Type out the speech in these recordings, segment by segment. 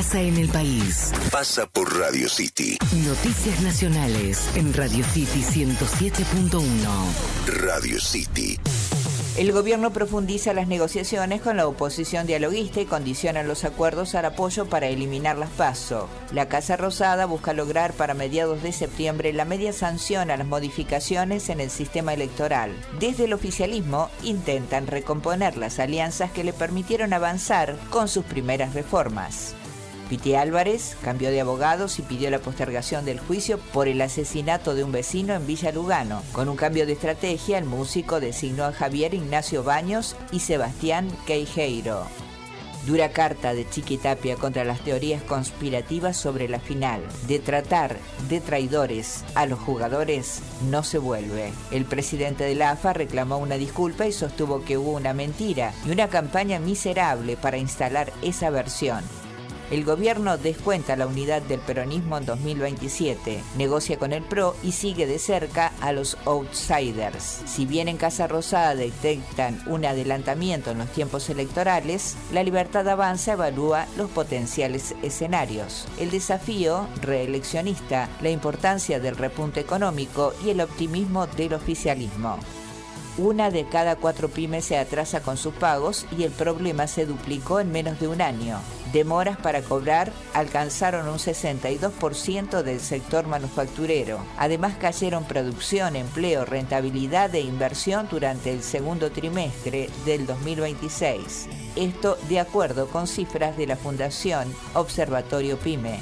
pasa en el país. Pasa por Radio City. Noticias nacionales en Radio City 107.1. Radio City. El gobierno profundiza las negociaciones con la oposición dialoguista y condiciona los acuerdos al apoyo para eliminar las PASO. La Casa Rosada busca lograr para mediados de septiembre la media sanción a las modificaciones en el sistema electoral. Desde el oficialismo intentan recomponer las alianzas que le permitieron avanzar con sus primeras reformas. Piti Álvarez cambió de abogados y pidió la postergación del juicio por el asesinato de un vecino en Villa Lugano. Con un cambio de estrategia, el músico designó a Javier Ignacio Baños y Sebastián Queijeiro. Dura carta de Chiqui Tapia contra las teorías conspirativas sobre la final. De tratar de traidores a los jugadores no se vuelve. El presidente de la AFA reclamó una disculpa y sostuvo que hubo una mentira y una campaña miserable para instalar esa versión. El gobierno descuenta la unidad del peronismo en 2027, negocia con el PRO y sigue de cerca a los outsiders. Si bien en Casa Rosada detectan un adelantamiento en los tiempos electorales, la Libertad Avanza evalúa los potenciales escenarios. El desafío reeleccionista, la importancia del repunte económico y el optimismo del oficialismo. 1 de cada 4 pymes se atrasa con sus pagos y el problema se duplicó en menos de un año. Demoras para cobrar alcanzaron un 62% del sector manufacturero. Además cayeron producción, empleo, rentabilidad e inversión durante el segundo trimestre del 2026. Esto de acuerdo con cifras de la Fundación Observatorio PYME.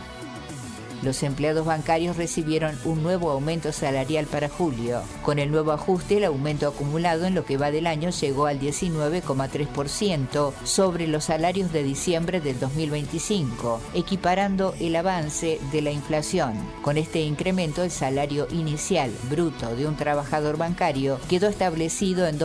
Los empleados bancarios recibieron un nuevo aumento salarial para julio. Con el nuevo ajuste, el aumento acumulado en lo que va del año llegó al 19,3% sobre los salarios de diciembre del 2025, equiparando el avance de la inflación. Con este incremento, el salario inicial bruto de un trabajador bancario quedó establecido en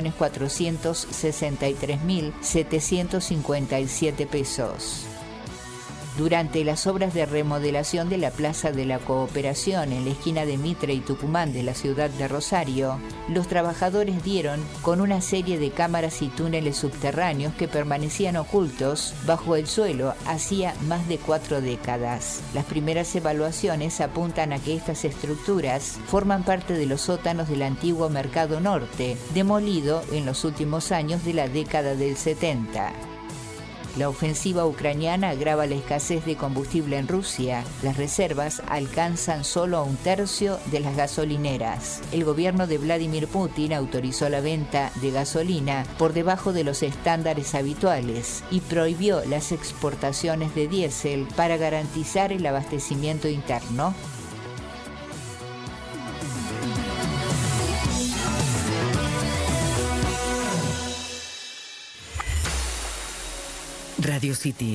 2.463.757 pesos. Durante las obras de remodelación de la Plaza de la Cooperación en la esquina de Mitre y Tucumán de la ciudad de Rosario, los trabajadores dieron con una serie de cámaras y túneles subterráneos que permanecían ocultos bajo el suelo hacía más de 4 décadas. Las primeras evaluaciones apuntan a que estas estructuras forman parte de los sótanos del antiguo Mercado Norte, demolido en los últimos años de la década del 70. La ofensiva ucraniana agrava la escasez de combustible en Rusia. Las reservas alcanzan solo a 1/3 de las gasolineras. El gobierno de Vladimir Putin autorizó la venta de gasolina por debajo de los estándares habituales y prohibió las exportaciones de diésel para garantizar el abastecimiento interno. Radio City.